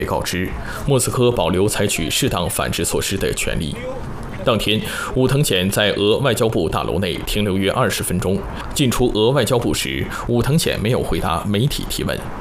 被告知，莫斯科保留采取适当反制措施的权利。当天，武藤显在俄外交部大楼内停留约20分钟。进出俄外交部时，武藤显没有回答媒体提问。